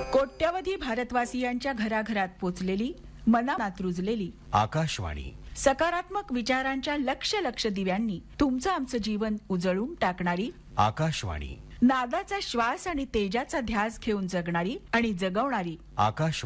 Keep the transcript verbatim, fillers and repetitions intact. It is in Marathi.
कोट्यवधी भारतवासियांच्या घराघरात पोचलेली, मनात रुजलेली आकाशवाणी. सकारात्मक विचारांच्या लक्ष लक्ष दिव्यांनी तुमचं आमचं जीवन उजळून टाकणारी आकाशवाणी. नादाचा श्वास आणि तेजाचा ध्यास घेऊन जगणारी आणि जगवणारी आकाशवाणी.